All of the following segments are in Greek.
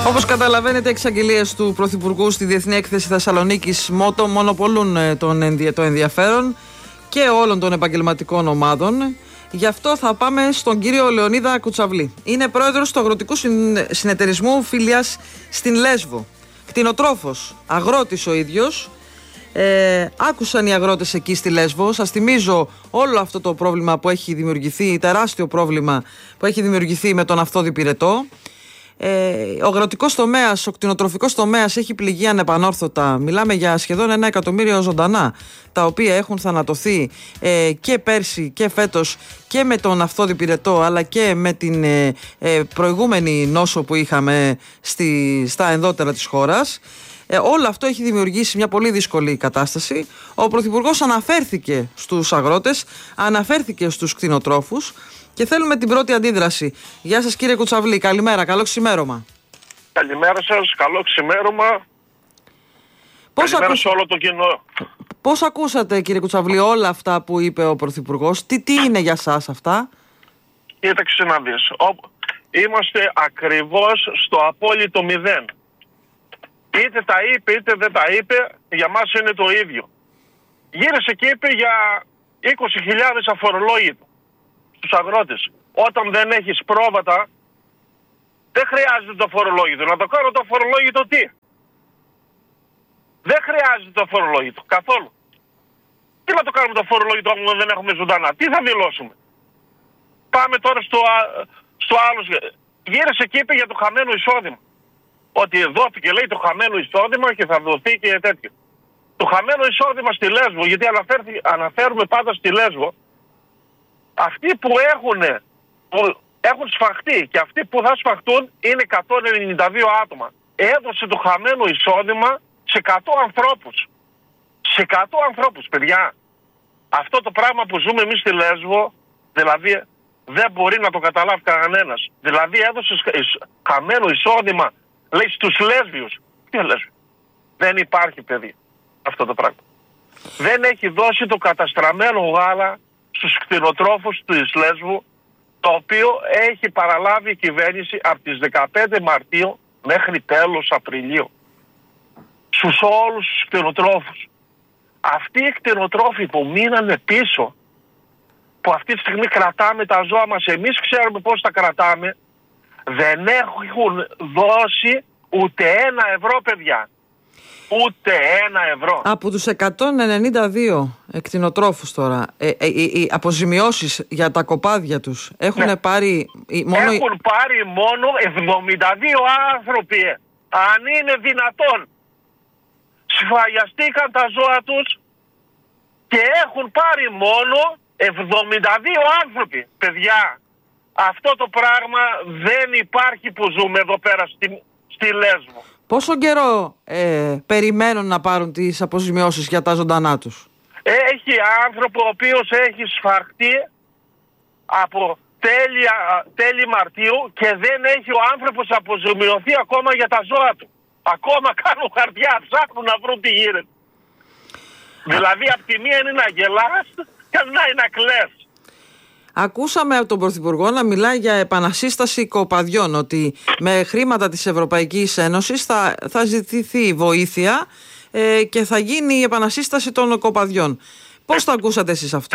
Όπως καταλαβαίνετε, οι εξαγγελίες του Πρωθυπουργού στη Διεθνή Έκθεση Θεσσαλονίκης ΜΟΤΟ μονοπολούν το ενδιαφέρον και όλων των επαγγελματικών ομάδων. Γι' αυτό θα πάμε στον κύριο Λεωνίδα Κουτσαβλή. Είναι πρόεδρος του Αγροτικού Συνεταιρισμού Φιλιάς στην Λέσβο. Κτηνοτρόφος, αγρότης ο ίδιος. Άκουσαν οι αγρότες εκεί στη Λέσβο. Σας θυμίζω όλο αυτό το πρόβλημα που έχει δημιουργηθεί, τεράστιο πρόβλημα που έχει δημιουργηθεί με τον Αυθόδη Πυρετό. Ο αγροτικός τομέας, ο κτηνοτροφικός τομέας έχει πληγεί ανεπανόρθωτα. Μιλάμε για σχεδόν 1 εκατομμύριο ζωντανά, τα οποία έχουν θανατωθεί και πέρσι και φέτος και με τον Αυθόδη Πυρετό, αλλά και με την προηγούμενη νόσο που είχαμε στα ενδότερα της χώρας. Όλο αυτό έχει δημιουργήσει μια πολύ δύσκολη κατάσταση. Ο Πρωθυπουργός αναφέρθηκε στους αγρότες, αναφέρθηκε στους κτηνοτρόφους. Και θέλουμε την πρώτη αντίδραση. Γεια σας κύριε Κουτσαβλή, καλημέρα, καλό ξημέρωμα. Καλημέρα σας, καλό ξημέρωμα. Καλημέρα σε όλο το κοινό. Πώς ακούσατε κύριε Κουτσαβλή όλα αυτά που είπε ο Πρωθυπουργός, τι είναι για σας αυτά? Κοίταξε να δεις, είμαστε ακριβώς στο απόλυτο μηδέν. Είτε τα είπε είτε δεν τα είπε, για μας είναι το ίδιο. Γύρισε και είπε για 20.000 αφορολόγητο στους αγρότες. Όταν δεν έχεις πρόβατα, δεν χρειάζεται το αφορολόγητο. Να το κάνω το αφορολόγητο τι? Δεν χρειάζεται το αφορολόγητο καθόλου. Τι να το κάνουμε το αφορολόγητο αν δεν έχουμε ζωντανά? Τι θα δηλώσουμε? Πάμε τώρα στο άλλο. Γύρισε και είπε για το χαμένο εισόδημα. Ότι δόθηκε, λέει, το χαμένο εισόδημα και θα δοθεί και τέτοιο. Το χαμένο εισόδημα στη Λέσβο, γιατί αναφέρουμε πάντα στη Λέσβο, αυτοί που έχουν σφαχτεί και αυτοί που θα σφαχτούν είναι 192 άτομα. Έδωσε το χαμένο εισόδημα σε 100 ανθρώπους. Σε 100 ανθρώπους, παιδιά. Αυτό το πράγμα που ζούμε εμείς στη Λέσβο, δηλαδή δεν μπορεί να το καταλάβει κανένας. Δηλαδή έδωσε χαμένο εισόδημα, λέει, στους Λέσβιους. Τι Λέσβιο? Δεν υπάρχει, παιδί, αυτό το πράγμα. Δεν έχει δώσει το καταστραμμένο γάλα στους κτηνοτρόφους της Λέσβου, το οποίο έχει παραλάβει η κυβέρνηση από τις 15 Μαρτίου μέχρι τέλος Απριλίου. Στους όλους τους κτηνοτρόφους. Αυτοί οι κτηνοτρόφοι που μείνανε πίσω, που αυτή τη στιγμή κρατάμε τα ζώα μας, εμείς ξέρουμε πώς τα κρατάμε, δεν έχουν δώσει ούτε 1 ευρώ, παιδιά. Ούτε 1 ευρώ. Από τους 192 κτηνοτρόφους τώρα, οι αποζημιώσεις για τα κοπάδια τους έχουν πάρει μόνο... Έχουν πάρει μόνο 72 άνθρωποι. Αν είναι δυνατόν. Σφαγιαστήκαν τα ζώα τους και έχουν πάρει μόνο 72 άνθρωποι. Παιδιά, αυτό το πράγμα δεν υπάρχει που ζούμε εδώ πέρα στη Λέσβο. Πόσο καιρό περιμένουν να πάρουν τις αποζημιώσεις για τα ζωντανά τους? Έχει άνθρωπο ο οποίος έχει σφαχτεί από τέλη Μαρτίου και δεν έχει ο άνθρωπος αποζημιωθεί ακόμα για τα ζώα του. Ακόμα κάνουν χαρτιά, ψάχνουν να βρουν τι γίνεται. Δηλαδή από τη μία είναι να γελάς και από την άλλη να κλαις. Ακούσαμε από τον Πρωθυπουργό να μιλάει για επανασύσταση κοπαδιών, ότι με χρήματα της Ευρωπαϊκής Ένωσης θα ζητηθεί βοήθεια και θα γίνει η επανασύσταση των κοπαδιών. Πώς το ακούσατε εσείς αυτό?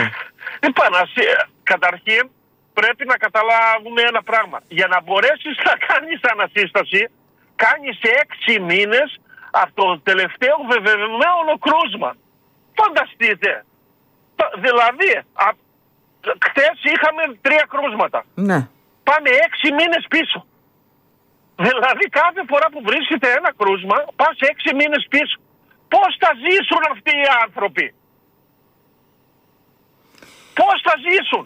Καταρχήν πρέπει να καταλάβουμε ένα πράγμα. Για να μπορέσεις να κάνεις ανασύσταση, κάνεις 6 μήνες από το τελευταίο βεβαιωμένο κρούσμα. Φανταστείτε. Δηλαδή, χτες είχαμε 3 κρούσματα. Ναι. Πάμε 6 μήνες πίσω. Δηλαδή κάθε φορά που βρίσκεται ένα κρούσμα, πας 6 μήνες πίσω. Πώς θα ζήσουν αυτοί οι άνθρωποι? Πώς θα ζήσουν?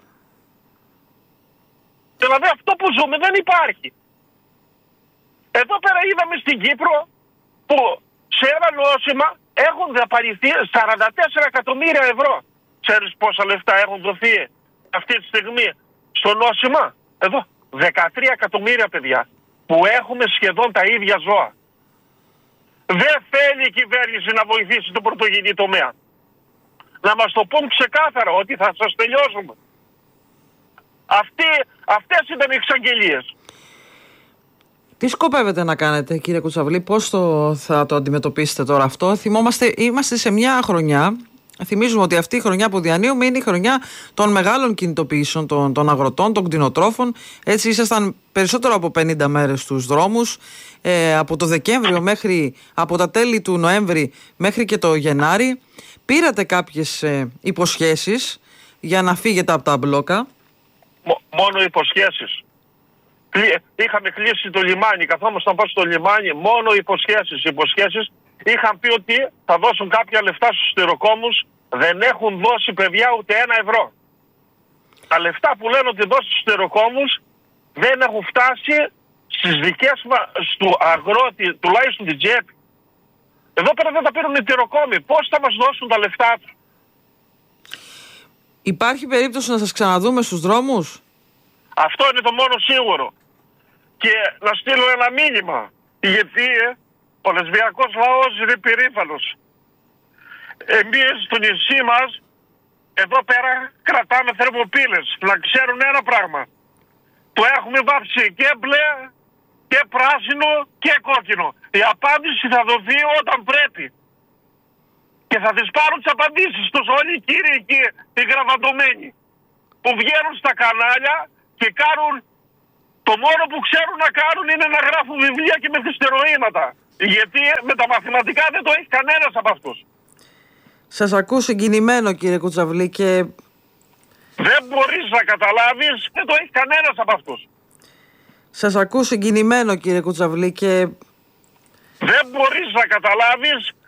Δηλαδή αυτό που ζούμε δεν υπάρχει. Εδώ πέρα είδαμε στην Κύπρο που σε ένα νόσημα έχουν δαπανηθεί 44 εκατομμύρια ευρώ. Ξέρεις πόσα λεφτά έχουν δοθεί αυτή τη στιγμή στο νόσημα? Εδώ 13 εκατομμύρια, παιδιά, που έχουμε σχεδόν τα ίδια ζώα. Δεν θέλει η κυβέρνηση να βοηθήσει τον πρωτογενή τομέα. Να μας το πούν ξεκάθαρα ότι θα σας τελειώσουμε. Αυτές ήταν οι εξαγγελίες. Τι σκοπεύετε να κάνετε, κύριε Κουτσαβλή, πώς θα το αντιμετωπίσετε τώρα αυτό? Είμαστε σε μια χρονιά. Θυμίζουμε ότι αυτή η χρονιά που διανύουμε είναι η χρονιά των μεγάλων κινητοποιήσεων των αγροτών, των κτηνοτρόφων. Έτσι ήσασταν περισσότερο από 50 μέρες στους δρόμους, από το Δεκέμβριο από τα τέλη του Νοέμβρη μέχρι και το Γενάρη. Πήρατε κάποιες υποσχέσεις για να φύγετε από τα μπλόκα? Μόνο υποσχέσεις. Είχαμε κλείσει το λιμάνι, καθόμασταν πάνω στο λιμάνι, μόνο υποσχέσεις. Είχαν πει ότι θα δώσουν κάποια λεφτά στους σιδηροκόμους, δεν έχουν δώσει, παιδιά, ούτε €1. Τα λεφτά που λένε ότι δώσουν στους σιδηροκόμους δεν έχουν φτάσει στις δικές μας, του αγρότη, τουλάχιστον την τσέπη. Εδώ πέρα δεν τα παίρνουν οι σιδηροκόμοι. Πώς θα μας δώσουν τα λεφτά τους? Υπάρχει περίπτωση να σας ξαναδούμε στους δρόμους? Αυτό είναι το μόνο σίγουρο. Και να στείλω ένα μήνυμα. Γιατί ο λεσβιακός λαός είναι περήφανος. Εμείς στο νησί μας, εδώ πέρα κρατάμε θερμοπύλες. Να ξέρουν ένα πράγμα. Το έχουμε βάψει και μπλε, και πράσινο, και κόκκινο. Η απάντηση θα δοθεί όταν πρέπει. Και θα τις πάρουν τις απαντήσεις τους όλοι οι κύριοι εκεί, οι γραβαντωμένοι. Που βγαίνουν στα κανάλια και κάνουν... Το μόνο που ξέρουν να κάνουν είναι να γράφουν βιβλία και μεθυστεροήματα. Γιατί με τα μαθηματικά δεν το έχει κανένας από αυτούς. Σας ακούω συγκινημένο, κύριε Κουτσαβλή, και... Δεν μπορείς να καταλάβεις, δεν το έχει κανένας από αυτούς. Σας ακούω συγκινημένο, κύριε Κουτσαβλή, και... Δεν μπορείς να καταλάβεις